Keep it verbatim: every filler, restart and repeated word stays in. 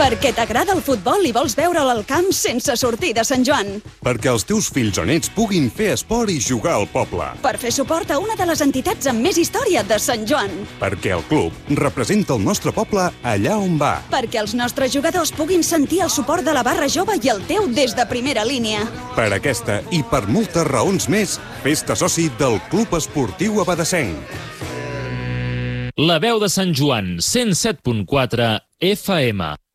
Perquè t'agrada el futbol i vols veure'l al camp sense sortir de Sant Joan. Perquè els teus fills o nets puguin fer esport i jugar al poble. Per fer suport a una de les entitats amb més història de Sant Joan. Perquè el club representa el nostre poble allà on va. Perquè els nostres jugadors puguin sentir el suport de la barra jove i el teu des de primera línia. Per aquesta i per moltes raons més, fes-te soci del Club Esportiu Abadessenc. La veu de Sant Joan, cent set punt quatre F M.